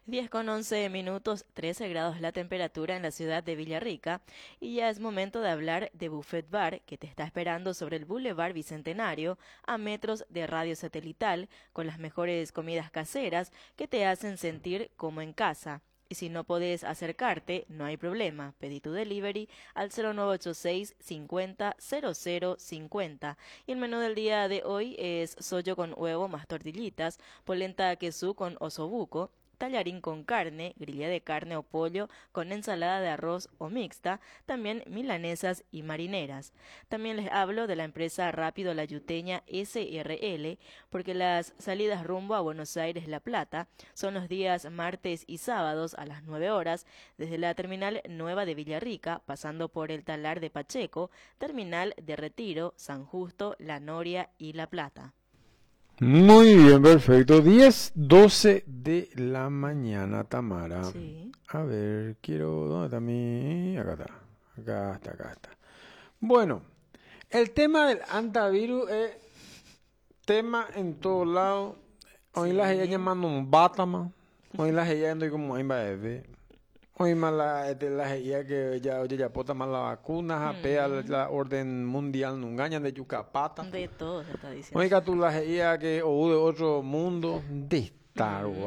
10:11, 13 grados la temperatura en la ciudad de Villarrica y ya es momento de hablar de Buffet Bar que te está esperando sobre el Boulevard Bicentenario a metros de radio satelital con las mejores comidas caseras que te hacen sentir como en casa. Y si no podés acercarte, no hay problema. Pedí tu delivery al 0986 50 00 50. Y el menú del día de hoy es sollo con huevo más tortillitas, polenta quesú con osobuco, tallarín con carne, grilla de carne o pollo con ensalada de arroz o mixta, también milanesas y marineras. También les hablo de la empresa Rápido La Yuteña SRL, porque las salidas rumbo a Buenos Aires La Plata son los días martes y sábados a las 9 horas, desde la terminal nueva de Villarrica, pasando por el talar de Pacheco, terminal de Retiro, San Justo, La Noria y La Plata. Muy bien, perfecto. 10:12 de la mañana, Tamara. Sí. A ver, ¿dónde está mi? Acá está. Acá está. Bueno, el tema del antivirus es tema en todos lados. Hoy la gente llamando un batama. Hoy la gente ando como ahí va a ver. Hoy más la gente que ya pota más la vacuna, japea la orden mundial, no engañan de yucapata. De todo se está diciendo. Oiga, tú la gente que o de otro mundo, de Star Wars.